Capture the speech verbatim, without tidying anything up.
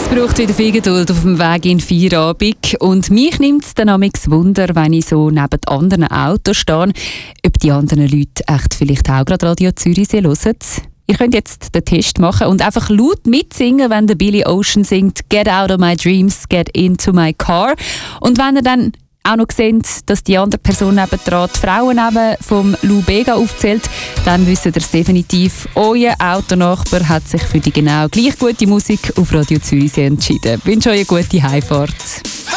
braucht wieder viel Geduld auf dem Weg in Feierabend. Und mich nimmt es dann manchmal Wunder, wenn ich so neben anderen Autos stehe, ob die anderen Leute echt vielleicht auch gerade Radio Zürichsee hören. Ich könnte jetzt den Test machen und einfach laut mitsingen, wenn der Billy Ocean singt «Get out of my dreams, get into my car». Und wenn ihr dann auch noch seht, dass die andere Person nebendran die Frauen eben vom Lou Bega aufzählt, dann wisst ihr es definitiv. Euer Autonachbar hat sich für die genau gleich gute Musik auf Radio Zürichsee entschieden. Ich wünsche euch eine gute Heimfahrt.